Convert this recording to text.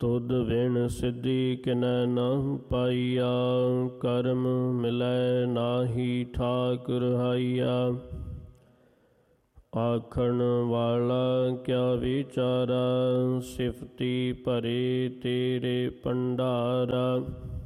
ਤੁਧ ਵਿਣ ਸਿੱਧੀ ਕਿਨੈ ਨਾ ਪਾਈਆ, ਕਰਮ ਮਿਲੈ ਨਾਹੀ ਠਾਕ ਰਹਾਈਆ। ਆਖਣ ਵਾਲਾ ਕਿਆ ਵਿਚਾਰਾ, ਸਿਫਤੀ ਭਰੇ ਤੇਰੇ ਭੰਡਾਰਾ।